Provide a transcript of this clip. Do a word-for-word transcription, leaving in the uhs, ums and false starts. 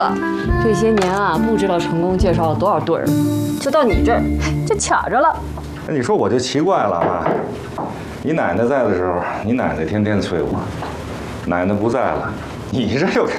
这些年啊，不知道成功介绍了多少对儿，就到你这儿就卡着了。 那你说我就奇怪了啊！你奶奶在的时候，你奶奶天天催我；奶奶不在了，你这又开